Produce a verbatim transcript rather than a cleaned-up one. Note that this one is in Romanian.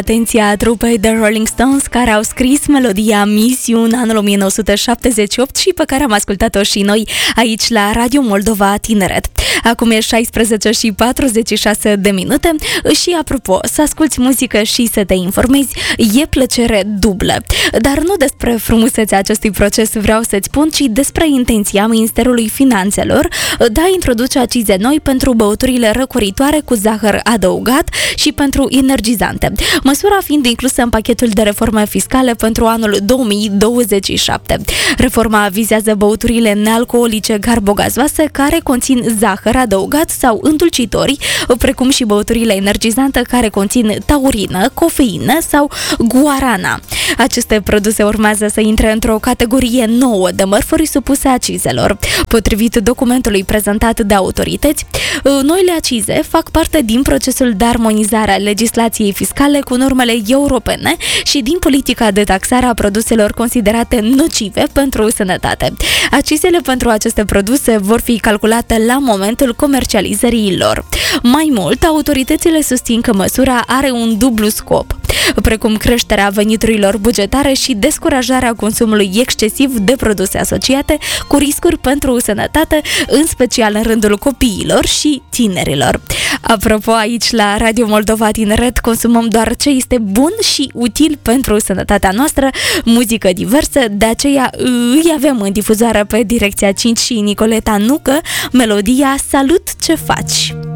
Atenția trupei The Rolling Stones, care au scris melodia Miss You în anul o mie nouă sute șaptezeci și opt și pe care am ascultat-o și noi aici la Radio Moldova Tineret. Acum e șaisprezece și patruzeci și șase de minute și, apropo, să asculti muzică și să te informezi e plăcere dublă. Dar nu despre frumusețea acestui proces vreau să-ți spun, ci despre intenția Ministerului Finanțelor de a introduce accize noi pentru băuturile răcoritoare cu zahăr adăugat și pentru energizante, măsura fiind inclusă în pachetul de reforme fiscale pentru anul două mii douăzeci și șapte. Reforma vizează băuturile nealcoolice carbogazoase care conțin zahăr adăugat sau îndulcitori, precum și băuturile energizante care conțin taurină, cofeină sau guarana. Aceste produse urmează să intre într-o categorie nouă de mărfuri supuse accizelor. Potrivit documentului prezentat de autorități, noile accize fac parte din procesul de armonizare a legislației fiscale cu normele europene și din politica de taxare a produselor considerate nocive pentru sănătate. Accizele pentru aceste produse vor fi calculate la momentul comercializării lor. Mai mult, autoritățile susțin că măsura are un dublu scop, precum creșterea veniturilor bugetare și descurajarea consumului excesiv de produse asociate cu riscuri pentru sănătate, în special în rândul copiilor și tinerilor. Apropo, aici la Radio Moldova Tineret consumăm doar ce este bun și util pentru sănătatea noastră, muzică diversă, de aceea îi avem în difuzoare pe Direcția cinci și Nicoleta Nucă melodia Salut ce faci!